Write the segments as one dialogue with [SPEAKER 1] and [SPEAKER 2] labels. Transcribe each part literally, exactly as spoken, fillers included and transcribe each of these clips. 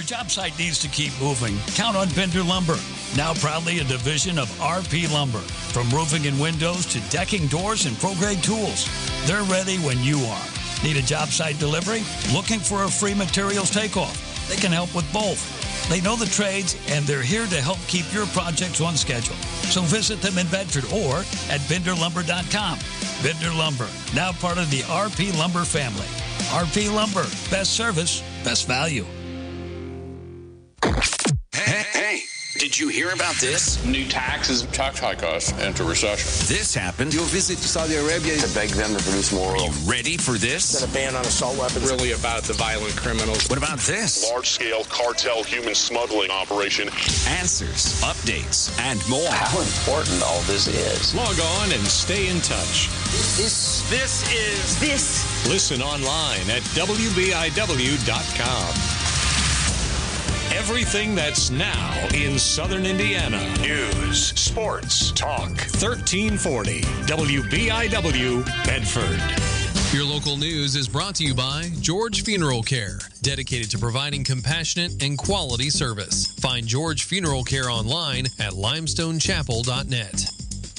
[SPEAKER 1] job site needs to keep moving, count on Bender Lumber. Now proudly a division of R P Lumber. From roofing and windows to decking, doors, and pro-grade tools, they're ready when you are. Need a job site delivery? Looking for a free materials takeoff? They can help with both. They know the trades, and they're here to help keep your projects on schedule. So visit them in Bedford or at bender lumber dot com. Bender Lumber, now part of the R P Lumber family. R P Lumber, best service, best value.
[SPEAKER 2] Hey, hey, did you hear about this?
[SPEAKER 3] New taxes, tax hike us into recession.
[SPEAKER 2] This happened.
[SPEAKER 4] You'll visit Saudi Arabia to beg them to produce more oil.
[SPEAKER 2] Are you ready for this?
[SPEAKER 4] Got a ban on assault weapons.
[SPEAKER 3] Really about the violent criminals.
[SPEAKER 2] What about this?
[SPEAKER 5] Large-scale cartel human smuggling operation.
[SPEAKER 2] Answers, updates, and more.
[SPEAKER 4] How important all this is.
[SPEAKER 3] Log on and stay in touch.
[SPEAKER 4] This,
[SPEAKER 2] This is...
[SPEAKER 6] This.
[SPEAKER 3] Listen online at W B I W dot com. Everything that's now in Southern Indiana. News, sports, talk. thirteen forty W B I W, Bedford.
[SPEAKER 7] Your local news is brought to you by George Funeral Care, dedicated to providing compassionate and quality service. Find George Funeral Care online at limestone chapel dot net.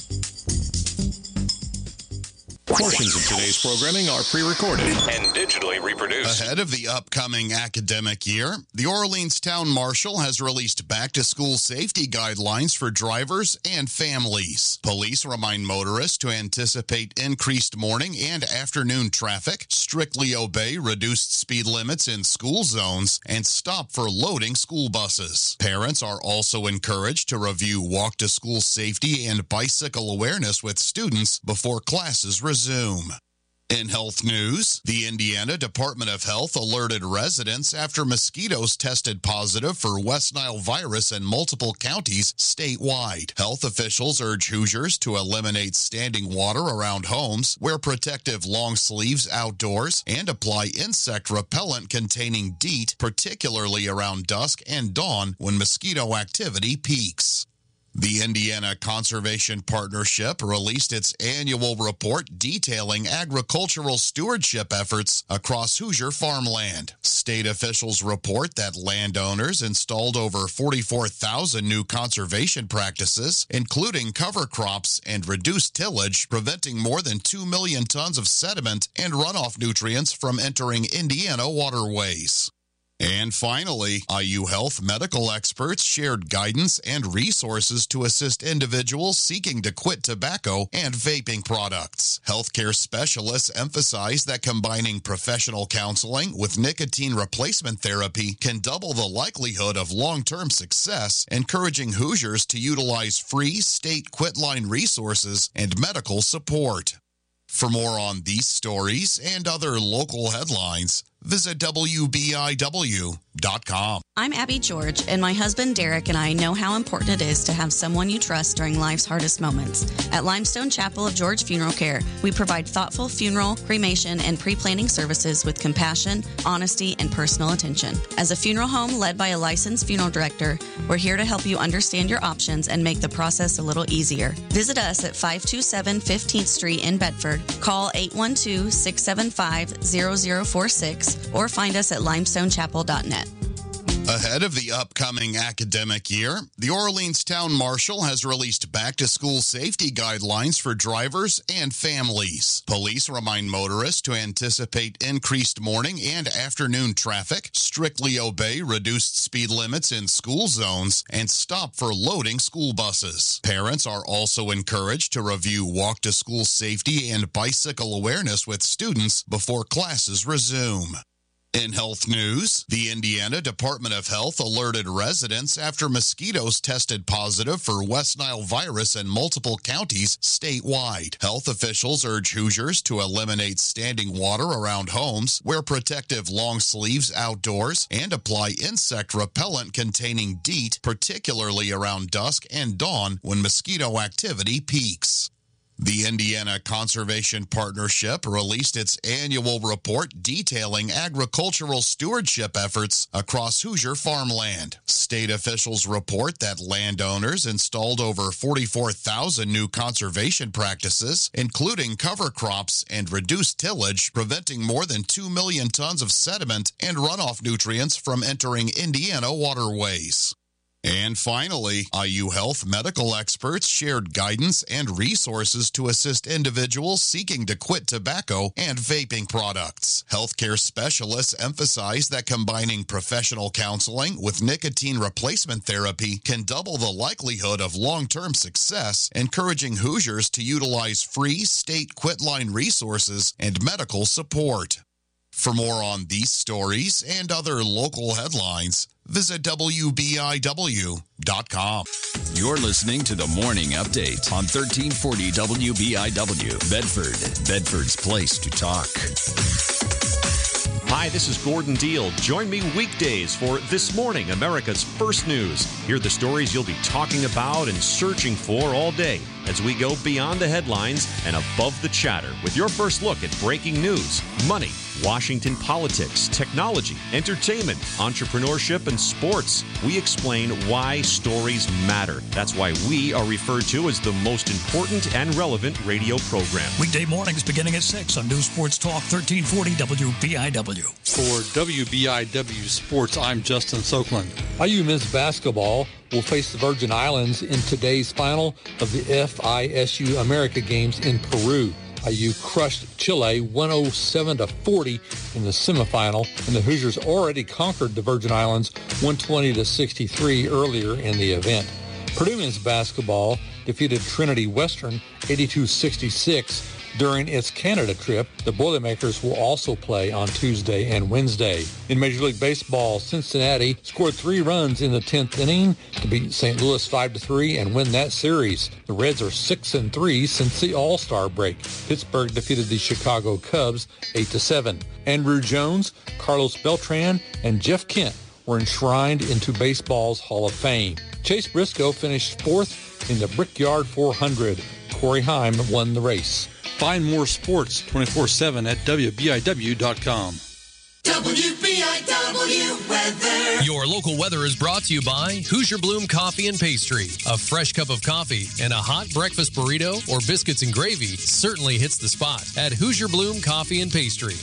[SPEAKER 3] Portions of today's programming are pre-recorded and digitally reproduced.
[SPEAKER 8] Ahead of the upcoming academic year, the Orleans Town Marshal has released back-to-school safety guidelines for drivers and families. Police remind motorists to anticipate increased morning and afternoon traffic, strictly obey reduced speed limits in school zones, and stop for loading school buses. Parents are also encouraged to review walk-to-school safety and bicycle awareness with students before classes resume. Zoom. In health news, the Indiana Department of Health alerted residents after mosquitoes tested positive for West Nile virus in multiple counties statewide. Health officials urge Hoosiers to eliminate standing water around homes, wear protective long sleeves outdoors, and apply insect repellent containing DEET, particularly around dusk and dawn when mosquito activity peaks. The Indiana Conservation Partnership released its annual report detailing agricultural stewardship efforts across Hoosier farmland. State officials report that landowners installed over forty-four thousand new conservation practices, including cover crops and reduced tillage, preventing more than two million tons of sediment and runoff nutrients from entering Indiana waterways. And finally, I U Health medical experts shared guidance and resources to assist individuals seeking to quit tobacco and vaping products. Healthcare specialists emphasize that combining professional counseling with nicotine replacement therapy can double the likelihood of long-term success, encouraging Hoosiers to utilize free state quitline resources and medical support. For more on these stories and other local headlines, visit W B I W dot com.
[SPEAKER 6] I'm Abby George, and my husband Derek and I know how important it is to have someone you trust during life's hardest moments. At Limestone Chapel of George Funeral Care, we provide thoughtful funeral, cremation, and pre-planning services with compassion, honesty, and personal attention. As a funeral home led by a licensed funeral director, we're here to help you understand your options and make the process a little easier. Visit us at five two seven fifteenth Street in Bedford. Call eight one two, six seven five, zero zero four six or find us at limestone chapel dot net.
[SPEAKER 8] Ahead of the upcoming academic year, the Orleans Town Marshal has released back-to-school safety guidelines for drivers and families. Police remind motorists to anticipate increased morning and afternoon traffic, strictly obey reduced speed limits in school zones, and stop for loading school buses. Parents are also encouraged to review walk-to-school safety and bicycle awareness with students before classes resume. In health news, the Indiana Department of Health alerted residents after mosquitoes tested positive for West Nile virus in multiple counties statewide. Health officials urge Hoosiers to eliminate standing water around homes, wear protective long sleeves outdoors, and apply insect repellent containing DEET, particularly around dusk and dawn when mosquito activity peaks. The Indiana Conservation Partnership released its annual report detailing agricultural stewardship efforts across Hoosier farmland. State officials report that landowners installed over forty-four thousand new conservation practices, including cover crops and reduced tillage, preventing more than two million tons of sediment and runoff nutrients from entering Indiana waterways. And finally, I U Health medical experts shared guidance and resources to assist individuals seeking to quit tobacco and vaping products. Healthcare specialists emphasize that combining professional counseling with nicotine replacement therapy can double the likelihood of long-term success, encouraging Hoosiers to utilize free state quitline resources and medical support. For more on these stories and other local headlines, visit W B I W dot com.
[SPEAKER 2] You're listening to the Morning Update on thirteen forty W B I W, Bedford, Bedford's place to talk.
[SPEAKER 9] Hi, this is Gordon Deal. Join me weekdays for This Morning, America's First News. Hear the stories you'll be talking about and searching for all day as we go beyond the headlines and above the chatter with your first look at breaking news, money, Washington politics, technology, entertainment, entrepreneurship, and sports. We explain why stories matter. That's why we are referred to as the most important and relevant radio program.
[SPEAKER 1] Weekday mornings beginning at six on News Sports Talk thirteen forty W B I W.
[SPEAKER 10] For W B I W Sports, I'm Justin Soakland. I U men's basketball will face the Virgin Islands in today's final of the F I S U America Games in Peru. I U crushed Chile one oh seven to forty in the semifinal, and the Hoosiers already conquered the Virgin Islands one twenty to sixty-three earlier in the event. Purdue men's basketball defeated Trinity Western eighty-two sixty-six during its Canada trip. The Boilermakers will also play on Tuesday and Wednesday. In Major League Baseball, Cincinnati scored three runs in the tenth inning to beat Saint Louis five to three and win that series. The Reds are six and three since the All-Star break. Pittsburgh defeated the Chicago Cubs eight to seven. Andrew Jones, Carlos Beltran, and Jeff Kent were enshrined into baseball's Hall of Fame. Chase Briscoe finished fourth in the Brickyard four hundred. Corey Heim won the race. Find more sports twenty-four seven at W B I W dot com.
[SPEAKER 11] W B I W weather.
[SPEAKER 7] Your local weather is brought to you by Hoosier Bloom Coffee and Pastry. A fresh cup of coffee and a hot breakfast burrito or biscuits and gravy certainly hits the spot at Hoosier Bloom Coffee and Pastry.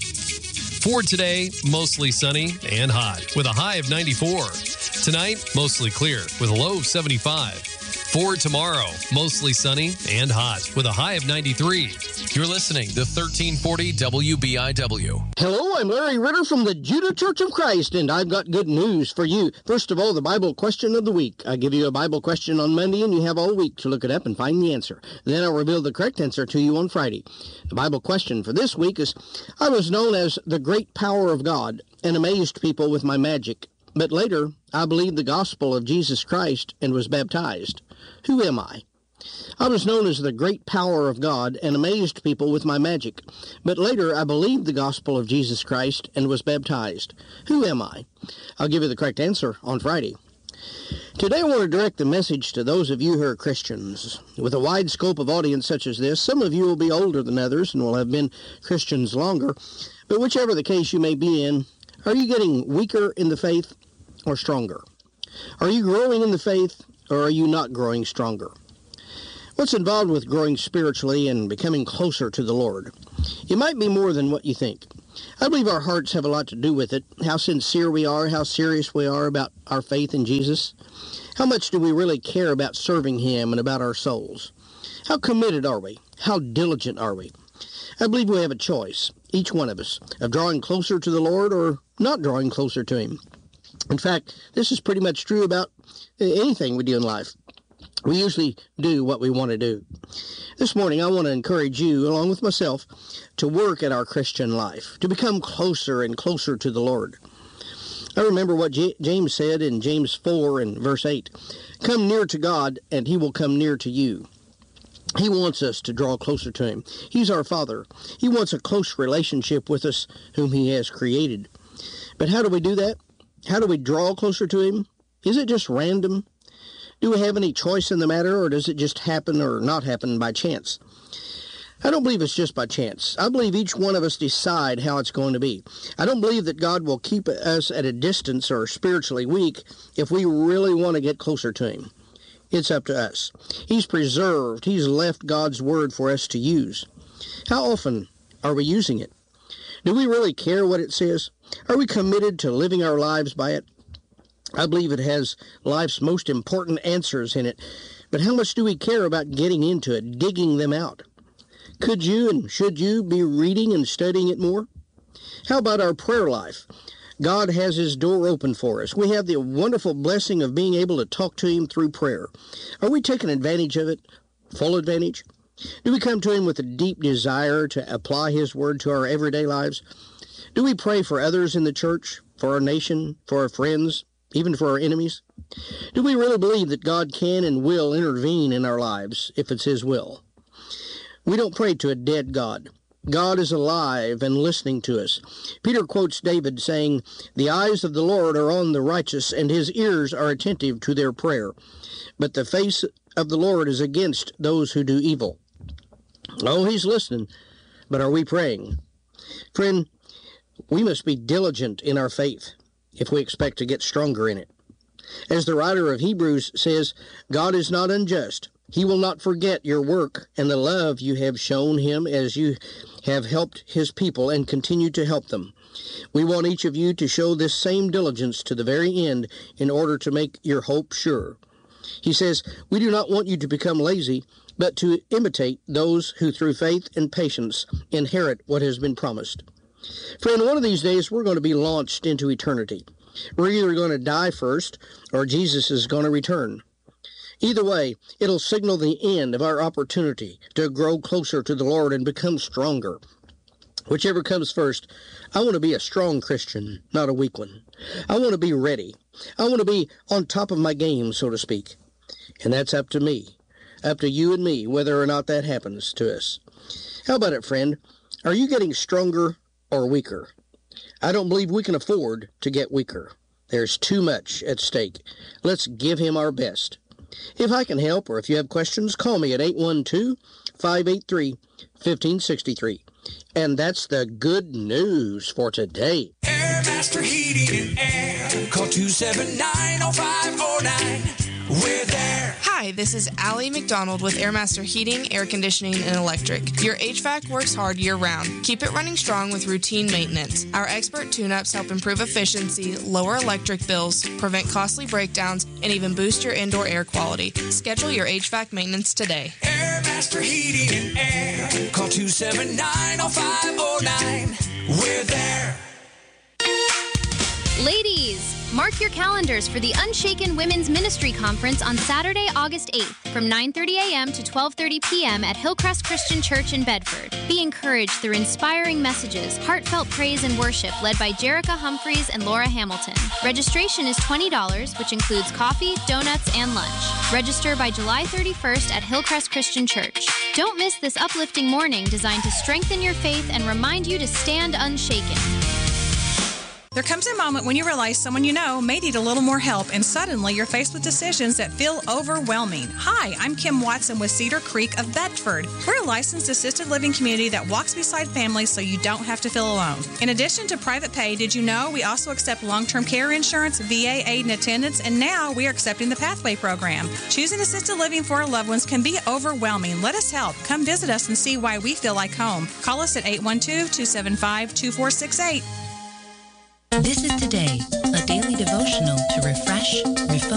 [SPEAKER 7] For today, mostly sunny and hot with a high of ninety-four. Tonight, mostly clear with a low of seventy-five. For tomorrow, mostly sunny and hot with a high of ninety-three. You're listening to thirteen forty W B I W.
[SPEAKER 12] Hello, I'm Larry Ritter from the Judah Church of Christ, and I've got good news for you. First of all, the Bible question of the week. I give you a Bible question on Monday, and you have all week to look it up and find the answer. Then I'll reveal the correct answer to you on Friday. The Bible question for this week is, I was known as the great power of God and amazed people with my magic. But later, I believed the gospel of Jesus Christ and was baptized. Who am I? I was known as the great power of God and amazed people with my magic. But later, I believed the gospel of Jesus Christ and was baptized. Who am I? I'll give you the correct answer on Friday. Today, I want to direct the message to those of you who are Christians. With a wide scope of audience such as this, some of you will be older than others and will have been Christians longer. But whichever the case you may be in, are you getting weaker in the faith or stronger? Are you growing in the faith or are you not growing stronger? What's involved with growing spiritually and becoming closer to the Lord? It might be more than what you think. I believe our hearts have a lot to do with it. How sincere we are, how serious we are about our faith in Jesus. How much do we really care about serving Him and about our souls? How committed are we? How diligent are we? I believe we have a choice, each one of us, of drawing closer to the Lord or not drawing closer to Him. In fact, this is pretty much true about anything we do in life. We usually do what we want to do. This morning, I want to encourage you, along with myself, to work at our Christian life, to become closer and closer to the Lord. I remember what J- James said in James four and verse eight. Come near to God, and He will come near to you. He wants us to draw closer to Him. He's our Father. He wants a close relationship with us, whom He has created. But how do we do that? How do we draw closer to Him? Is it just random? Do we have any choice in the matter, or does it just happen or not happen by chance? I don't believe it's just by chance. I believe each one of us decide how it's going to be. I don't believe that God will keep us at a distance or spiritually weak if we really want to get closer to Him. It's up to us. He's preserved. He's left God's Word for us to use. How often are we using it? Do we really care what it says? Are we committed to living our lives by it? I believe it has life's most important answers in it, but how much do we care about getting into it, digging them out? Could you and should you be reading and studying it more? How about our prayer life? God has His door open for us. We have the wonderful blessing of being able to talk to Him through prayer. Are we taking advantage of it? Full advantage? Do we come to Him with a deep desire to apply His Word to our everyday lives? Do we pray for others in the church, for our nation, for our friends, even for our enemies? Do we really believe that God can and will intervene in our lives if it's His will? We don't pray to a dead God. God is alive and listening to us. Peter quotes David saying, "The eyes of the Lord are on the righteous, and His ears are attentive to their prayer. But the face of the Lord is against those who do evil." Oh, He's listening, but are we praying? Friend, we must be diligent in our faith if we expect to get stronger in it. As the writer of Hebrews says, God is not unjust. He will not forget your work and the love you have shown Him as you have helped His people and continue to help them. We want each of you to show this same diligence to the very end in order to make your hope sure. He says, we do not want you to become lazy, but to imitate those who through faith and patience inherit what has been promised. Friend, one of these days we're going to be launched into eternity. We're either going to die first or Jesus is going to return. Either way, it'll signal the end of our opportunity to grow closer to the Lord and become stronger. Whichever comes first, I want to be a strong Christian, not a weak one. I want to be ready. I want to be on top of my game, so to speak. And that's up to me, up to you and me, whether or not that happens to us. How about it, friend? Are you getting stronger or weaker? I don't believe we can afford to get weaker. There's too much at stake. Let's give Him our best. If I can help, or if you have questions, call me at eight one two, five eight three, one five six three. And that's the good news for today.
[SPEAKER 11] Airmaster Heating and Air. Call two seven nine, oh five oh nine. We're there.
[SPEAKER 13] Hi, this is Allie McDonald with Airmaster Heating, Air Conditioning, and Electric. Your H V A C works hard year-round. Keep it running strong with routine maintenance. Our expert tune-ups help improve efficiency, lower electric bills, prevent costly breakdowns, and even boost your indoor air quality. Schedule your H V A C maintenance today.
[SPEAKER 11] Airmaster Heating and Air. Call two seven nine, oh five oh nine. We're there.
[SPEAKER 14] Ladies, mark your calendars for the Unshaken Women's Ministry Conference on Saturday, August eighth from nine thirty a.m. to twelve thirty p.m. at Hillcrest Christian Church in Bedford. Be encouraged through inspiring messages, heartfelt praise and worship led by Jerica Humphreys and Laura Hamilton. Registration is twenty dollars, which includes coffee, donuts, and lunch. Register by July thirty-first at Hillcrest Christian Church. Don't miss this uplifting morning designed to strengthen your faith and remind you to stand unshaken.
[SPEAKER 15] There comes a moment when you realize someone you know may need a little more help, and suddenly you're faced with decisions that feel overwhelming. Hi, I'm Kim Watson with Cedar Creek of Bedford. We're a licensed assisted living community that walks beside families so you don't have to feel alone. In addition to private pay, did you know we also accept long-term care insurance, V A aid and attendance, and now we are accepting the Pathway program. Choosing assisted living for our loved ones can be overwhelming. Let us help. Come visit us and see why we feel like home. Call us at eight one two, two seven five, two four six eight.
[SPEAKER 16] This is Today, a daily devotional to refresh, refocus,